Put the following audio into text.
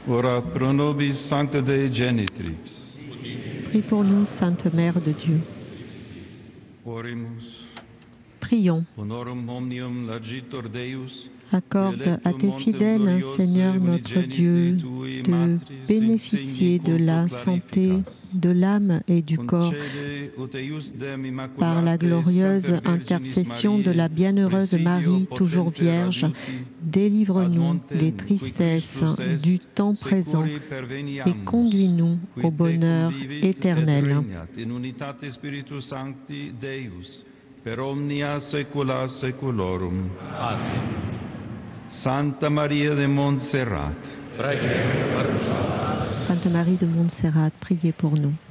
Ora pro nobis Sancta Dei Genitrix. Prie pour nous, Sainte Mère de Dieu. Orimus. Prions. Honorum omnium lagitor Deus. Accorde à tes fidèles, Seigneur notre Dieu, de bénéficier de la santé de l'âme et du corps par la glorieuse intercession de la bienheureuse Marie, toujours Vierge. Délivre-nous des tristesses du temps présent et conduis-nous au bonheur éternel. Per omnia saecula saeculorum. Amen. Santa Maria de Montserrat. Sainte Marie de Montserrat, priez pour nous.